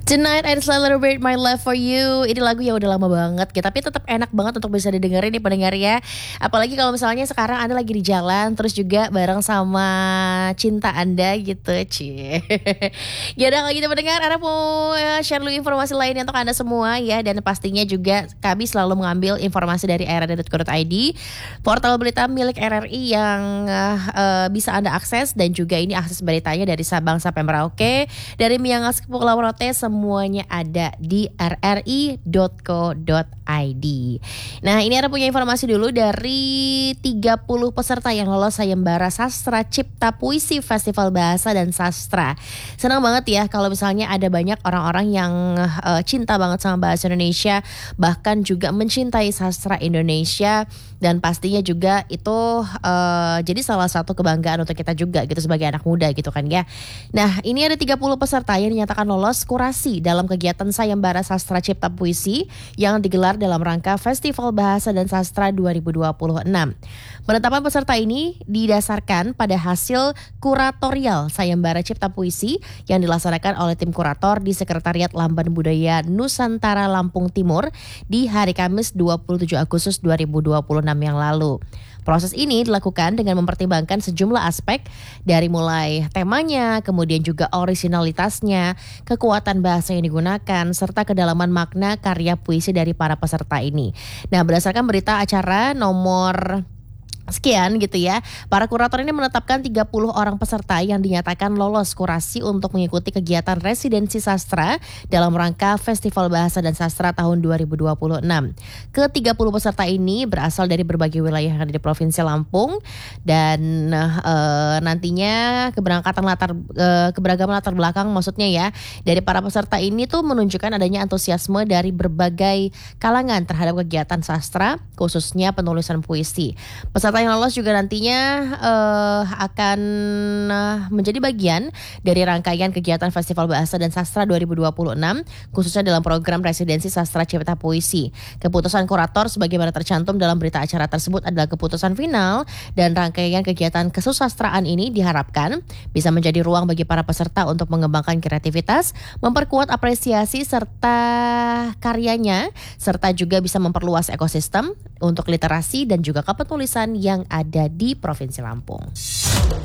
Tonight I Celebrate My Love For You. Ini lagu yang udah lama banget gitu, tapi tetap enak banget untuk bisa didengerin nih pendengar ya. Apalagi kalau misalnya sekarang Anda lagi di jalan, terus juga bareng sama cinta Anda gitu. Cie. Yaudah kalau gitu pendengar, Anda mau share dulu informasi lainnya untuk Anda semua ya. Dan pastinya juga kami selalu mengambil informasi dari rrd.co.id, portal berita milik RRI yang bisa Anda akses. Dan juga ini akses beritanya dari Sabang sampai Merauke, dari Miangas ke Pulau Rote, semuanya ada di rri.co.id. Nah, ini ada punya informasi dulu dari 30 peserta yang lolos sayembara sastra cipta puisi Festival Bahasa dan Sastra. Senang banget ya kalau misalnya ada banyak orang-orang yang cinta banget sama bahasa Indonesia, bahkan juga mencintai sastra Indonesia. Dan pastinya juga itu jadi salah satu kebanggaan untuk kita juga gitu sebagai anak muda gitu kan ya. Nah, ini ada 30 peserta yang dinyatakan lolos kurasi dalam kegiatan sayembara sastra cipta puisi yang digelar dalam rangka Festival Bahasa dan Sastra 2026. Penetapan peserta ini didasarkan pada hasil kuratorial sayembara cipta puisi yang dilaksanakan oleh tim kurator di Sekretariat Lamban Budaya Nusantara Lampung Timur di hari Kamis 27 Agustus 2026 yang lalu. Proses ini dilakukan dengan mempertimbangkan sejumlah aspek dari mulai temanya, kemudian juga orisinalitasnya, kekuatan bahasa yang digunakan, serta kedalaman makna karya puisi dari para peserta ini. Nah, berdasarkan berita acara nomor sekian gitu ya, para kurator ini menetapkan 30 orang peserta yang dinyatakan lolos kurasi untuk mengikuti kegiatan residensi sastra dalam rangka Festival Bahasa dan Sastra tahun 2026. Ke-30 peserta ini berasal dari berbagai wilayah yang ada di Provinsi Lampung, dan nantinya keberagaman latar belakang maksudnya ya dari para peserta ini tuh menunjukkan adanya antusiasme dari berbagai kalangan terhadap kegiatan sastra, khususnya penulisan puisi. Peserta yang lolos juga nantinya akan menjadi bagian dari rangkaian kegiatan Festival Bahasa dan Sastra 2026, khususnya dalam program Residensi Sastra Cipta Puisi. Keputusan kurator sebagaimana tercantum dalam berita acara tersebut adalah keputusan final, dan rangkaian kegiatan kesusastraan ini diharapkan bisa menjadi ruang bagi para peserta untuk mengembangkan kreativitas, memperkuat apresiasi serta karyanya, serta juga bisa memperluas ekosistem untuk literasi dan juga kepenulisan yang ada di Provinsi Lampung.